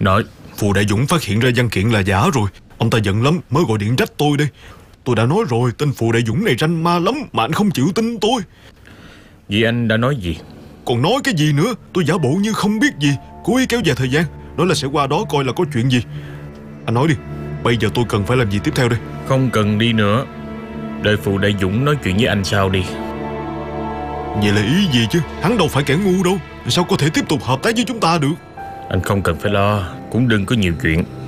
Nói. Phù Đại Dũng phát hiện ra văn kiện là giả rồi. Ông ta giận lắm mới gọi điện trách tôi đây. Tôi đã nói rồi, tên Phù Đại Dũng này ranh ma lắm mà anh không chịu tin tôi. Vậy anh đã nói gì? Còn nói cái gì nữa? Tôi giả bộ như không biết gì, cố ý kéo dài thời gian, nói là sẽ qua đó coi là có chuyện gì. Anh nói đi, bây giờ tôi cần phải làm gì tiếp theo đây? Không cần đi nữa, đợi Phù Đại Dũng nói chuyện với anh sau đi. Vậy là ý gì chứ? Hắn đâu phải kẻ ngu đâu, sao có thể tiếp tục hợp tác với chúng ta được? Anh không cần phải lo, cũng đừng có nhiều chuyện.